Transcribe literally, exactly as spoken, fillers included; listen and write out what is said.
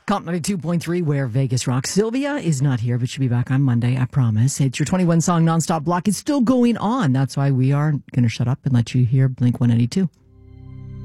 Comp ninety-two point three, where Vegas rocks. Sylvia is not here, but she'll be back on Monday, I promise. It's your twenty-one song nonstop block. It's still going on. That's why we are going to shut up and let you hear Blink one eighty-two.